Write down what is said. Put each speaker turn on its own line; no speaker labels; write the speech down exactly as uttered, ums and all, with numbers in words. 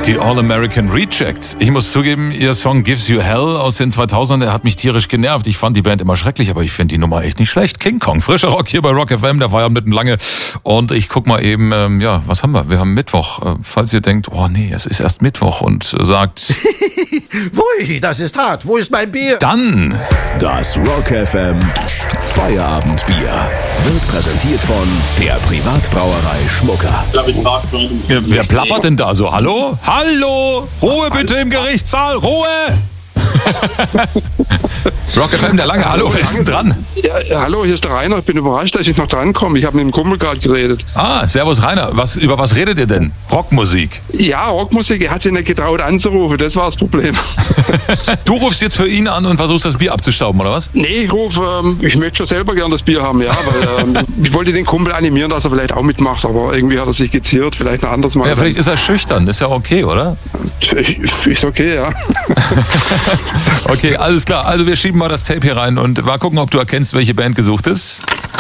Die All-American Rejects. Ich muss zugeben, ihr Song Gives You Hell aus den zweitausendern, der hat mich tierisch genervt. Ich fand die Band immer schrecklich, aber ich finde die Nummer echt nicht schlecht. King Kong, frischer Rock hier bei Rock F M, der war ja mitten lange. Und ich guck mal eben, ähm, ja, was haben wir? Wir haben Mittwoch. Äh, falls ihr denkt, oh nee, es ist erst Mittwoch und äh, sagt...
Pfui, das ist hart. Wo ist mein Bier?
Dann...
Das Rock F M Feierabendbier wird präsentiert von der Privatbrauerei Schmucker.
Äh, wer plappert denn da so? Hallo? Hallo! Ruhe bitte im Gerichtssaal! Ruhe! Rock F M, der Lange, hallo, wer ist denn dran?
Ja, ja, hallo, hier ist der Rainer. Ich bin überrascht, dass ich noch drankomme. Ich habe mit dem Kumpel gerade geredet.
Ah, servus Rainer. Was, über was redet ihr denn? Rockmusik?
Ja, Rockmusik. Er hat sich nicht getraut anzurufen. Das war das Problem.
Du rufst jetzt für ihn an und versuchst das Bier abzustauben, oder was?
Nee, ich rufe, ähm, ich möchte schon selber gern das Bier haben, ja. Weil, ähm, ich wollte den Kumpel animieren, dass er vielleicht auch mitmacht. Aber irgendwie hat er sich geziert. Vielleicht ein anderes Mal.
Ja, vielleicht ist er schüchtern. Ist ja okay, oder?
Ist okay, ja.
Okay, alles klar. Also wir schieben mal das Tape hier rein und mal gucken, ob du erkennst, welche Band gesucht ist.